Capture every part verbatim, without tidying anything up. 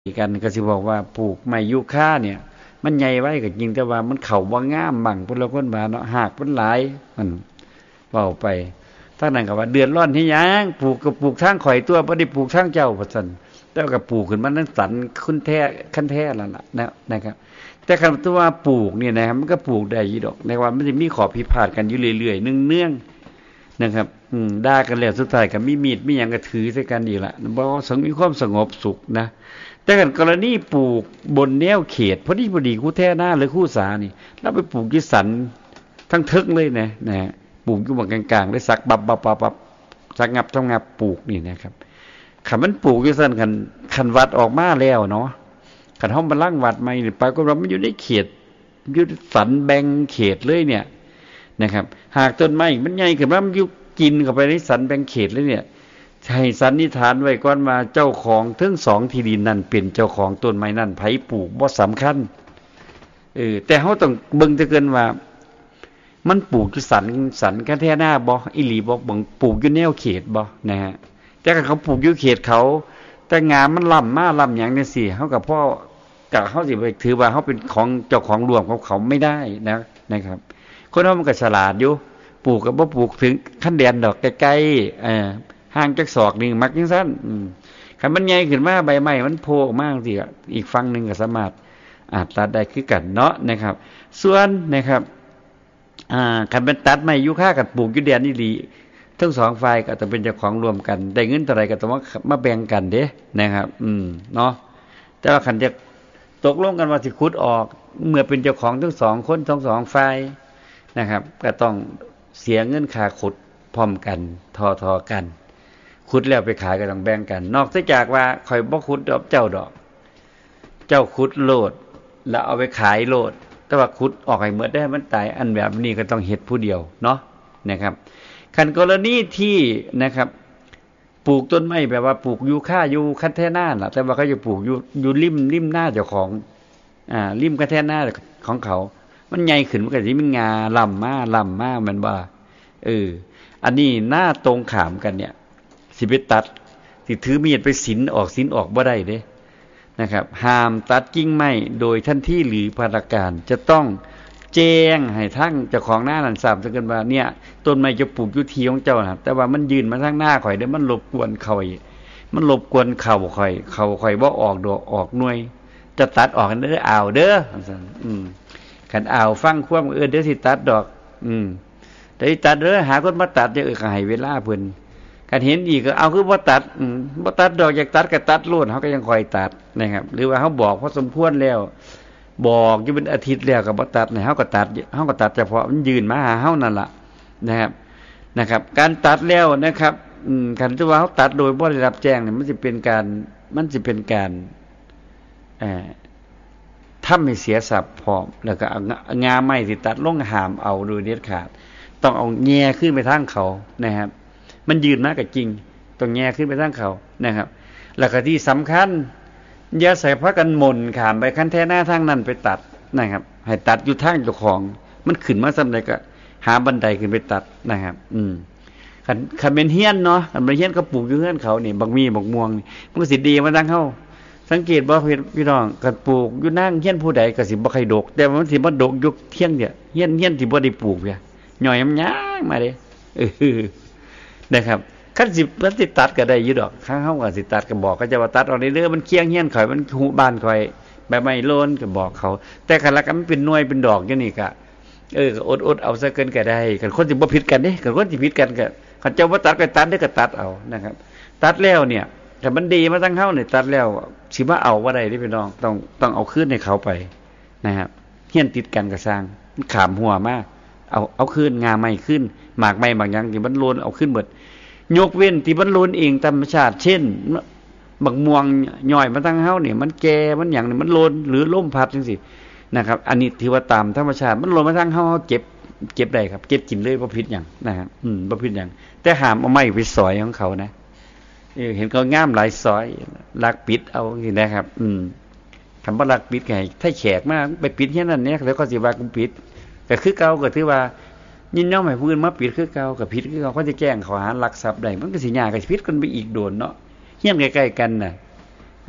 กันก็สิบอกว่าปลูกไม้ยูคาเนี่ยมันใหญ่ไว้ก็จริงแต่ว่ามันเข้าบ่งามบังพุ่นละคนว่าเนาะหากมันหลายมันเว้าไปถ้านั้นก็ว่าเดือดร้อนเฮ็ดหยังปลูกก็ปลูกทางข่อยตัวบ่ได้ปลูกทางเจ้าว่าซั่นแต่ก็ปลูกขึ้นมานั้นสันคุณแท้คันแท้แล้วล่ะนะนะครับแต่คำว่าปลูกเนี่ยนะครับมันก็ปลูกได้อยู่ดอกในว่ามันสิมีข้อผิดพลาดกันอยู่เรื่อยๆเนืองๆนะครับอืมด่ากันแล้วสุดท้ายก็มีมีดมีหยังก็ถือใส่กันอีกล่ะบ่สงมีความสงบสุขนะแต่กันกรณีปลูกบนแนวเขตพอดีพอดีคู่แท้หน้าหรือคู่สานี่แล้วไปปลูกที่สันทั้งทึกเลยนะนะปลูกอยู่บนกลางๆได้สักบับบับบับบับสักงับต้องงับปลูกนี่นะครับคันมันปลูกอยู่ซั่นคันคันวัดออกมาแล้วเนาะคันเฮามาลั่งวัดใหม่นี่ไปก็ว่ามันอยู่ในเขตอยู่สันแบ่งเขตเลยเนี่ยนะครับหากต้นไม้มันใหญ่ขึ้นมามันอยู่กินเข้าไปในสันแบ่งเขตเลยเนี่ยให้สันนิษฐานไว้ก่อนว่าเจ้าของทั้งสองที่ดินนั้นเป็นเจ้าของต้นไม้นั้นไผปลูกบ่สำคัญเออแต่เฮาต้องเบิ่งซะเกินว่ามันปลูกอยู่สันสันกันแท้หน้าบ่อีหลีบ่บ่ปลูกอยู่แนวเขตบ่นะฮะแต่คันเขาปลูกอยู่เขตเขาแต่งามมันล้ำมาล้ำหยังจังซี่เฮาก็พอก็เฮาสิไปถือว่าเฮาเป็นของเจ้าของรวมของเขาไม่ได้นะนะครับคนเฮามันก็ฉลาดอยู่ปลูกก็บ่ปลูกถึงขั้นแดนดอกใกล้ๆเอ่อห่างจากศอกนึงมักจังซั่นอืมคันมันใหญ่ขึ้นมาใบไม้มันโผล่ออกมาจังซี่อีกฝั่งนึงก็สามารถอาจตัดได้คือกันเนาะนะครับส่วนนะครับอ่าคันเป็นตัดไม้ยูคากับปลูกอยู่แดนนี่ดีทั้งสองฝ่ายก็ต้องเป็นเจ้าของรวมกันได้เงินเท่าไหร่ก็ต้องมามาแบ่งกันเด้นะครับอืมเนาะแต่ว่าคันจะตกลงกันว่าสิขุดออกเมื่อเป็นเจ้าของทั้งสองคนทั้งสองฝ่ายนะครับก็ต้องเสียเงินค่าขุดพร้อมกันทอๆกันขุดแล้วไปขายก็ต้องแบ่งกันนอกจากว่าข่อยบ่ขุดดอกเจ้าดอกเจ้าขุดโลดแล้วเอาไปขายโลดแต่ว่าขุดออกให้หมดได้มันตายอันแบบนี้ก็ต้องเฮ็ดผู้เดียวเนาะนะครับคันกรณีที่นะครับปลูกต้นไม้แบบว่าปลูกยูคาอยู่คันแท้หน้าล่ะแต่ว่าเขาจะปลูกอยู่อยู่ริมริมหน้าเจ้าของอ่าริมคันแท้หน้าของเขามันใหญ่ขึ้นมันก็สิมีงาล่ำมาล่ำมามันว่าเอออันนี้หน้าตรงขามกันเนี่ยสิไปตัดสิถือมีดไปสินออกสินออกบ่ได้เด้นะครับห้ามตัดกิ่งไม้โดยทันทีหรือภารการจะต้องแจ้งให้ทั้งเจ้าของหน้านั้นทราบซะกันว่าเนี่ยต้นไม้จะปลูกอยู่ที่ของเจ้านะแต่ว่ามันยืนมาทางหน้าข่อยเด้อมันรบกวนข่อยมันรบกวนเข่าข่อยเข่าข่อยบ่ออกดอกออกหน่วยจะตัดออกกันเด้อเอาเด้ออืมคันเอาฟังความเออเดี๋ยวสิตัดดอกอืมแต่สิตัดเด้อหาคนมาตัดจะเออก็ให้เวลาเพิ่นคันเห็นอีกก็เอาคือบ่ตัดอืมบ่ตัดดอกอยากตัดก็ตัดโลดเฮาก็ยังคอยตัดนะครับหรือว่าเฮาบอกพอสมควรแล้วบอกอยู่เป็นอาทิตย์แล้วก็บ่ตัดให้เฮาก็ตัดเฮาก็ตัดเฉพาะมันยืนมาหาเฮานั่นล่ะนะครับนะครับการตัดแล้วนะครับอืมคันที่ว่าเฮาตัดโดยบ่ได้รับแจ้งเนี่ยมันสิเป็นการมันสิเป็นการเอ่อทำให้เสียทรัพย์พร้อมแล้วก็งาไม้ที่ตัดลงห้ามเอาโดยเด็ดขาดต้องเอาแง่ขึ้นไปทางเขานะครับมันยืนมาก็จริงต้องแง่ขึ้นไปทางเขานะครับแล้วก็ที่สำคัญอย่าใส่พระกันมนขามไปคันแท้หน้าทางนั้นไปตัดนะครับให้ตัดอยู่ทางเจ้าของมันขึ้นมาซั่นใดก็หาบันไดขึ้นไปตัดนะครับอืมคันคันเป็นเฮียนเนาะคันเป็นเฮียนก็ปลูกอยู่เฮือนเขานี่บักมีบักม่วงนี่มันก็สิดีมาทางเฮาสังเกตบ่พี่น้องคันปลูกอยู่นางเฮียนผู้ใดก็สิบ่ค่อยดกแต่มันสิบ่ดกอยู่เที่ยงเนี่ยเฮียนเฮียนที่บ่ได้ปลูกเนี่ยย่อยมันยางมาเด้เออนะครับคันสิมันสิตัดก็ได้อยู่ดอกข้างเฮาก็สิตัดก็บอกเขาจะว่าตัดเอาเด้อมันเคียงเฮียนข่อยมันหูบ้านข่อยใบไม้โลนก็บอกเขาแต่คันละกันมันเป็นหน่วยเป็นดอกจังนี่ก็เออก็อดๆเอาซะเกินก็ได้คันคนสิบ่ผิดกันเด้คันคนสิผิดกันก็คันเจ้าบ่ตัดก็ตัดได้ก็ตัดเอานะครับตัดแล้วเนี่ยถ้ามันดีมาทั้งเฮานี่ตัดแล้วสิมาเอาบ่ได้เด้พี่น้องต้องต้องเอาคืนให้เขาไปนะครับเฮียนติดกันก็สร้างมันขามหัวมาเอาเอาคืนงาไม้คืนหมากไม้บางอย่างที่มันโลนเอาคืนหมดยกเว้นที่มันโลนเองธรรมชาติเช่นบักม่วงย่อยมาทั้งเฮานี่มันแก่มันหยังนี่มันโลนหรือลมพัดจังซี่นะครับอันนี้ถือว่าตามธรรมชาติมันโลนมาทั้งเฮาเฮาเก็บเก็บได้ครับเก็บกินเลยบ่ผิดหยังนะครับอืมบ่ผิดหยังแต่ห้ามเอาไม้ไปสอยของเขานะเออเห็นเขางามหลายซอยลักปิดเอาจังนะครับอืมคำว่าลักปิดก็ให้ถ้าแขกมาไปปิดเฮียนนั่นเนี่ยแล้วก็สิว่ากูปิดก็คือเก่าก็ถือว่ายินยอมให้ผู้อื่นมาปิดคือเก่าก็ผิดคือเก่าเขาจะแจ้งข้อหาลักทรัพย์ได้มันก็สิยากก็ผิดกันไปอีกโดนเนาะเฮียนใกล้ๆกันน่ะ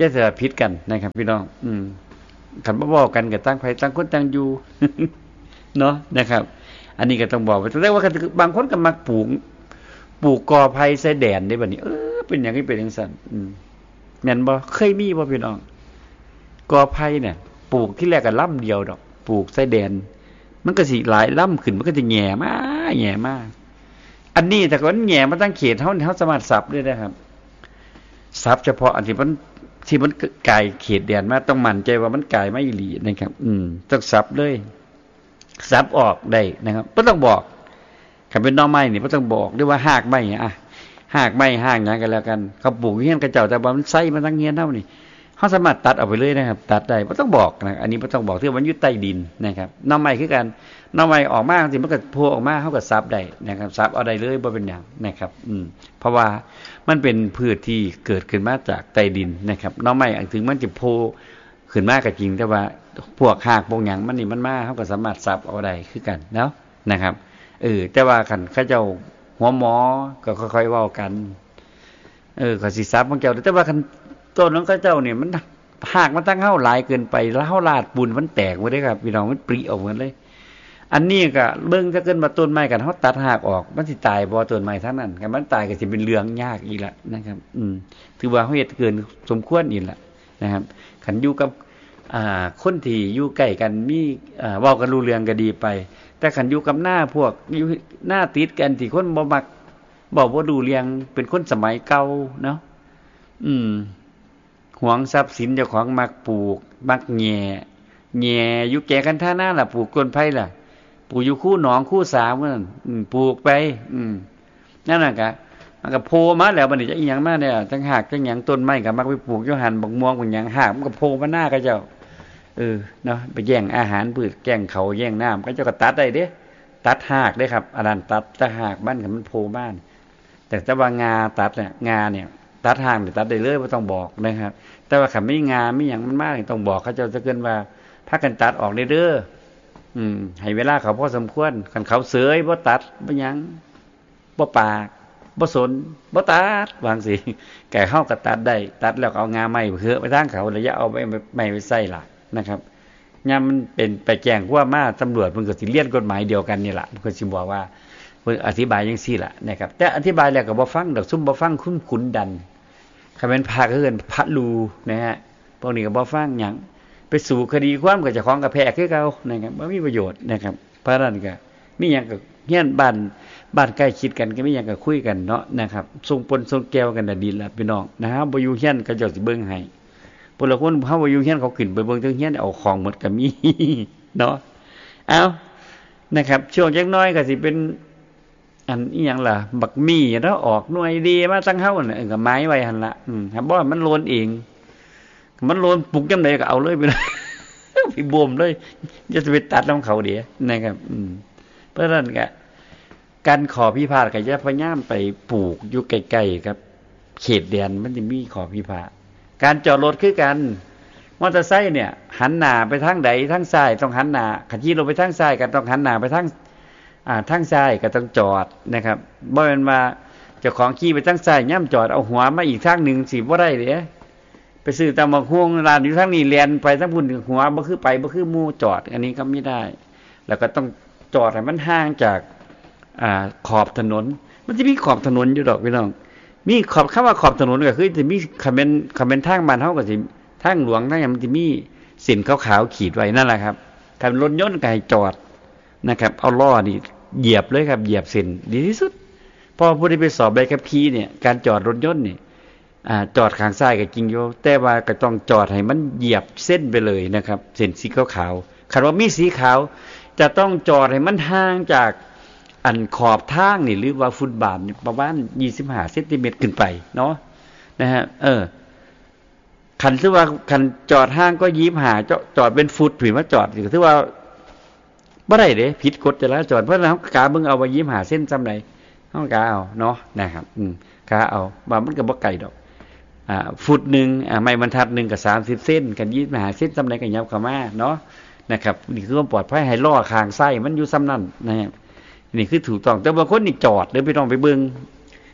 อย่าจะผิดกันนะครับพี่น้องอืมคันบ่บอกกันก็ตั้งไผตั้งคนตั้งอยู่ เนาะนะครับอันนี้ก็ต้องบอกไว้แต่ว่าบางคนก็มักปลูกปลูกกอไผ่ใส่แดนได้บัดนี้เออเป็นอย่างนี้เป็นจังซั่นอืมแม่นบ่เคยมีบ่พี่น้องกอไผ่เนี่ยปลูกที่แรกก็ลำเดียวดอกปลูกใส่แดนมันก็สิหลายลำขึ้นมันก็จะแหง่มาแหง่มาอันนี้แต่ก่อนแหง่มาตั้งเขตเฮาเฮาสามารถสับได้นะครับสับเฉพาะอันที่มันที่มันไกลเขตแดนมาต้องมั่นใจว่ามันไกลไม่อีหลีนะครับอืมต้องสับเลยสับออกได้นะครับบ่ต้องบอกคันเป็นหน่อไม้นี่บ่ต้องบอกหรือว่าหากไม้อ่ะหากไม้หากหยังก็แล้วกันเขาปลูกเฮียนกระเจ้าแต่ว่ามันไส้มาทั้งเฮียนเฮานี่เฮาสามารถตัดออกไปเลยนะครับตัดได้บ่ต้องบอกนะอันนี้บ่ต้องบอกที่มันอยู่ใต้ดินนะครับหน่อไม้คือกันหน่อไม้ออกมาสิมันก็โผล่ออกมาเฮาก็สับได้นะครับสับเอาได้เลยบ่เป็นหยังนะครับอืมเพราะว่ามันเป็นพืชที่เกิดขึ้นมาจากใต้ดินนะครับหน่อไม้ถึงมันจะโผล่ขึ้นมาก็จริงแต่ว่าพวกหากพวกหยังมันนี่มันมาเฮาก็สามารถสับเอาได้คือกันเนาะนะครับเออแต่ว่าคันเขาเจ้าหัวหมอก็ค่อยๆเว้ากันเออก็สิสับของเจ้าแต่ว่าคันต้นของเขาเจ้าเนี่ยมันหากมันตั้งเฮาหลายเกินไปแล้วเฮาลาดปูนมันแตกหมดเด้ครับพี่น้องมันปริออกหมดเลยอันนี้ก็เบิ่งถ้าเกินมาต้นไม้กันเฮาตัดหากออกมันสิตายบ่ต้นไม้ทั้งนั้นคันมันตายก็สิเป็นเรื่องยากอีกละนะครับอืมถือว่าเฮาเฮ็ดเกินสมควรอีกละนะครับคันอยู่กับอ่าคนที่อยู่ใกล้กันมีอ่าเว้ากันรู้เรื่องก็ดีไปแต่คันอยู่กับหน้าพวกอยู่หน้าติดกันที่คนบ่มักบอกบ่รู้เรื่องเป็นคนสมัยเก่าเนาะอืมหวงทรัพย์สินเจ้าของมักปลูกมักแหน่แหน่อยู่แก่กันท่าหน้าล่ะปลูกต้นไผ่ล่ะปลูกอยู่คู่หนองคู่สาเหมือนอืมปลูกไปอืมนั่นน่ะก็มันก็โผล่มาแล้วบัดนี้จะอีหยังมาเนี่ยจังหากจังหยังต้นไม้ก็มักไปปลูกอยู่หั่นบักม่วงบักหยังหากมันก็โผล่มาหน้าเขาเจ้าเออเนาะไปแย่งอาหารพืชแย่งเขาแย่งน้ำเขาเจ้าก็ตัดได้เด้ตัดหากได้ครับอันนั้นตัดแต่หากบ้านก็มันโผล่บ้านแต่ถ้าว่างาตัดเนี่ยงาเนี่ยตัดหางนี่ตัดได้เลยบ่ต้องบอกนะครับแต่ว่าคันไม่งาไม่หยังมันมากต้องบอกเขาเจ้าจะเกินว่าพากันตัดออกได้เด้ออืมให้เวลาเขาพอสมควรคันเขาเสยบ่ตัดบ่หยังบ่ปากบ่สนบ่ตัดวางสิแก่เฮาก็ตัดได้ตัดแล้วเอางาไม้เหือไปทางเขาแล้วอย่าเอาไปไม่ไปใส่ล่ะนะครับยามมันเป็นไปแจ้งว่ามาตำรวจเพิ่นก็สิเรียนกฎหมายเดียวกันนี่ล่ะเพิ่นสิบอกว่าเพิ่นอธิบายจังซี่ล่ะนะครับแต่อธิบายแล้วก็บ่ฟังดอกซุ่มบ่ฟังคุ้นขุนดันคันเป็นพาก็เอิ้นพระลูนะฮะพวกนี้ก็บ่ฟังหยังไปสู่คดีความกับเจ้าของก็แพ้คือเก่านะครับบ่มีประโยชน์นะครับเพราะนั้นก็มีหยังก็เฮียนบ้านบ้านใกล้ชิดกันก็มีหยังก็คุยกันเนาะนะครับส่งปนส่งแก้วกันน่ะดีล่ะพี่น้องนะฮะบ่อยู่เฮียนก็เจ้าสิเบิ่งให้พวกเราคนเฮาบ่อยู่เฮียนเขาขึ้นไปเบิ่งถึงเฮียนเอาของหมดก็มีเนาะเอานะครับช่วงจักน้อยก็สิเป็นอันอีหยังล่ะบักมี่แล้วออกหน่วยดีมาตั้งเฮาน่ะก็หมายไว้หั่นล่ะอืมครับบ่มันโลนเองมันโลนปลูกจังได๋ก็เอาเลยไปเลยไปบ่มเลยจะไปตัดนำเขาเด้นะครับอืมเพราะฉะนั้นก็การขอพิพาทก็อย่าพยายามไปปลูกอยู่ใกล้ๆครับเขตแดนมันสิมีขอพิพาทการจอดรถคือกันมอเตอร์ไซค์เนี่ยหันหน้าไปทางใดทางซ้ายต้องหันหน้าขับขี่รถไปทางซ้ายก็ต้องหันหน้าไปทางอ่าทางซ้ายก็ต้องจอดนะครับบ่แม่นว่าเจ้าของขี่ไปทางซ้ายย่ำจอดเอาหัวมาอีกทางนึงสิบ่ได้เด้ไปซื้อตำบักหุ่งร้านอยู่ทางนี้แล่นไปทางพุ่นหัวบ่คือไปบ่คือหมู่จอดอันนี้ก็ไม่ได้แล้วก็ต้องจอดให้มันห่างจากอ่าขอบถนนมันสิมีขอบถนนอยู่ดอกพี่น้องมีขอบคำว่าขอบถนนก็คือสิมีคำเป็นคำเป็นทางบ้านเฮาก็สิทางหลวงทางหยังมันสิมีเส้นขาวๆขีดไว้นั่นแหละครับถ้ารถยนต์ก็ให้จอดนะครับเอาล้อนี่เหยียบเลยครับเหยียบเส้นดีที่สุดพอผู้ที่ไปสอบใบขับขี่เนี่ยการจอดรถยนต์นี่อ่าจอดข้างซ้ายก็จริงอยู่แต่ว่าก็ต้องจอดให้มันเหยียบเส้นไปเลยนะครับเส้นสีขาวๆคันว่ามีสีขาวจะต้องจอดให้มันห่างจากอันขอบทางนี่หรือว่าฟุตบาทนี่ประมาณยี่สิบห้าเซนติเมตรขึ้นไปเนาะนะฮะเออคันคือว่าคันจอดห่างก็ยี่สิบห้าจอดเป็นฟุตถือว่าจอดถือว่าบ่ได้เด้ผิดกฎจราจรเพราะฉะนั้นเฮากะเบิ่งเอาว่ายี่สิบห้าเซนซำใดเฮากะเอาเนาะนะครับอืมกะเอาว่ามันก็บ่ไกลดอกอ่าฟุตนึงอ่าไม้บรรทัดนึงก็สามสิบเซนกันยี่สิบห้าเซนซำใดก็ยับเข้ามาเนาะนะครับนี่คือความปลอดภัยให้ล้อข้างซ้ายมันอยู่ซำนั้นนะครับนี่คือถูกต้องแต่บางคนนี่จอดเด้อพี่น้องไปเบิ่ง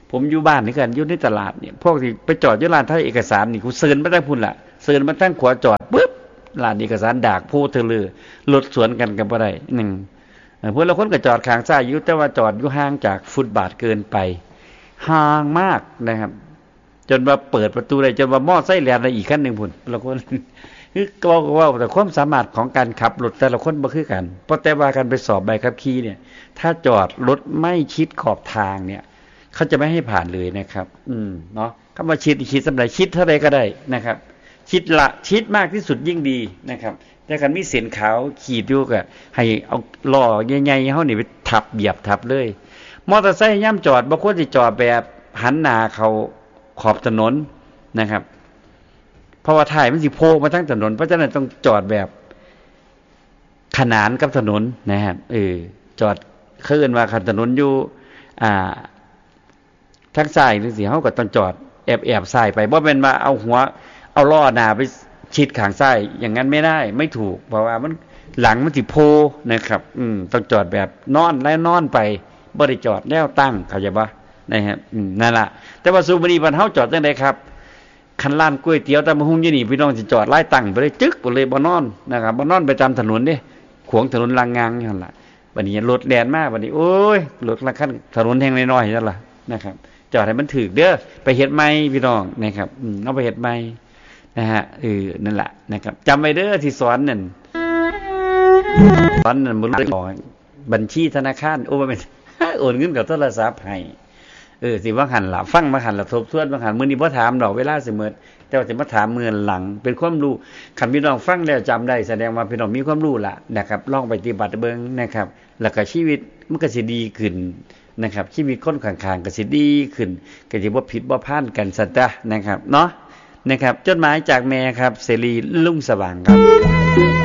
ผมอยู่บ้านนี่กันอยู่ในตลาดเนี่ยพวกที่ไปจอดอยู่ร้านถ่ายเอกสารนี่กูเซินมาตั้งพุ่นละเซินมาตั้งขวาจอดปุ๊บร้านเอกสารดากโพเธอเลยรถสวนกันกันบ่ได้หนึ่งพวกเราคนก็จอดข้างซ้ายอยู่แต่ว่าจอดอยู่ห่างจากฟุตบาทเกินไปห่างมากนะครับจนว่าเปิดประตูได้จนว่ามอไซค์แล่นได้อีกขั้นหนึ่งพุ่นเราคนคือก็ว่าแต่ความสามารถของการขับรถแต่ละคนบ่คือกันเพราะแต่ว่าการไปสอบใบขับขี่เนี่ยถ้าจอดรถไม่ชิดขอบทางเนี่ยเขาจะไม่ให้ผ่านเลยนะครับ อืมเนาะคำว่าชิดชิดสำหรับชิดเท่าไรก็ได้นะครับ ชิดละชิดมากที่สุดยิ่งดีนะครับแต่การมีเส้นขาวขีดอยู่ก็ให้เอาล้อใหญ่ๆเฮานี่ไปทับเหยียบทับเลยมอเตอร์ไซค์ย่ำจอดบ่ควรสิจอดแบบหันหน้าเข้าขอบถนนนะครับเพราะว่าท้ายมันสิโผล่มาทั้งถนนเพราะฉะนั้นต้องจอดแบบขนานกับถนนนะครับเออจอดเคลื่อนว่าคันถนนอยู่อ่าทางซ้ายจังซี่เฮาก็ต้องจอดแอบๆซ้ายไปบ่แม่นว่าเอาหัวเอาล้อหน้าไปชิดข้างซ้ายอย่างนั้นไม่ได้ไม่ถูกเพราะว่ามันหลังมันสิโผล่นะครับอืมต้องจอดแบบนอนแล้วนอนไปบ่ได้จอดแนวตั้งเข้าใจบ่นะครับอืมนั่นล่ะแต่ว่าซุมื้อนี้บ้านเฮาจอดจังได๋ครับคันร้านก๋วยเตี๋ยวตำบักหุ่งอยู่นี่พี่น้องสิจอดไล่ตั้งไปเลยจึ๊กไปเลยบ่นอนนะครับบ่นอนไปตามถนนเด้ขวางถนนลางงางอยู่หั่นล่ะบัดนี้รถแล่นมาบัดนี้โอ้ยรถละคันถนนแห่งน้อยๆนั่นล่ะนะครับจอดให้มันถูกเด้อไปเฮ็ดใหม่พี่น้องนะครับอืมเอาไปเฮ็ดใหม่นะฮะเออนั่นแหละนะครับจำไว้เด้อที่สอนนั่นสอนนั่นบ่รู้บัญชีธนาคารโอ้บ่แม่นโอนเงินกับโทรศัพท์ให้เออสิว่าหันล่ะฟังมาหันล่ะทบทวนมาหันมื้อนี้บ่ถามดอกเวลาสิหมดแต่ว่าสิมาถามมื้อหลังเป็นความรู้คันพี่น้องฟังแล้วจำได้แสดงว่าพี่น้องมีความรู้ล่ะนะครับลองไปปฏิบัติเบิ่งนะครับแล้วก็ชีวิตมันก็สิดีขึ้นนะครับชีวิตคนข้างๆก็สิดีขึ้นก็สิบ่ผิดบ่พลาดกันซั่นตะนะครับเนาะนะครับจดหมายจากแม่ครับเสรีลุ่งสว่างครับ